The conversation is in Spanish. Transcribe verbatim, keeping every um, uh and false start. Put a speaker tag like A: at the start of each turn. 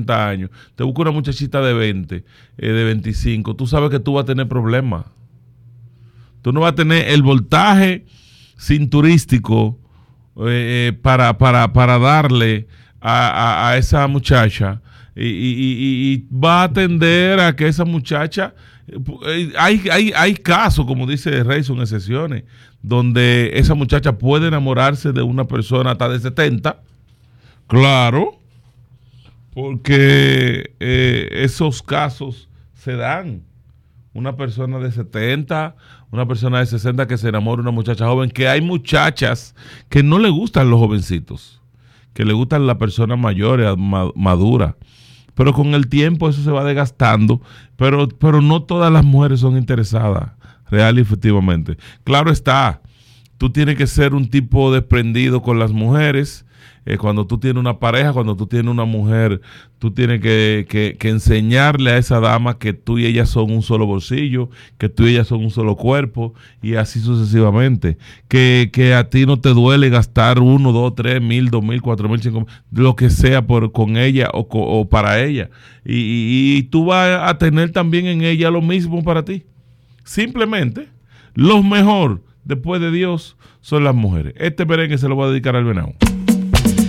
A: treinta años, te busca una muchachita de veinte, eh, de veinticinco, tú sabes que tú vas a tener problemas. Tú no vas a tener el voltaje cinturístico eh, para, para, para darle a, a, a esa muchacha y, y, y, y va a tender a que esa muchacha, eh, hay, hay, hay casos, como dice Rey, son excepciones, donde esa muchacha puede enamorarse de una persona hasta de setenta, claro, porque eh, esos casos se dan. Una persona de setenta, una persona de sesenta que se enamora de una muchacha joven, que hay muchachas que no le gustan los jovencitos, que le gustan las personas mayores, maduras, pero con el tiempo eso se va desgastando, pero, pero no todas las mujeres son interesadas, real y efectivamente. Claro está, tú tienes que ser un tipo desprendido con las mujeres. Eh, cuando tú tienes una pareja, cuando tú tienes una mujer, tú tienes que, que, que enseñarle a esa dama que tú y ella son un solo bolsillo, que tú y ella son un solo cuerpo, y así sucesivamente. Que, que a ti no te duele gastar uno, dos, tres, mil, dos mil, cuatro mil, cinco mil, lo que sea por, con ella o, o para ella. Y, y, y tú vas a tener también en ella lo mismo para ti. Simplemente, lo mejor después de Dios son las mujeres. Este merengue se lo voy a dedicar al venado.